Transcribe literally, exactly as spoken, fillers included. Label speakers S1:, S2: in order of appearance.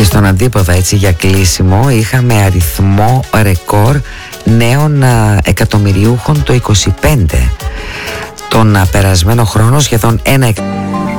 S1: Και στον αντίποδα, έτσι για κλείσιμο, είχαμε αριθμό ρεκόρ νέων εκατομμυριούχων το είκοσι πέντε. Τον περασμένο χρόνο σχεδόν ένα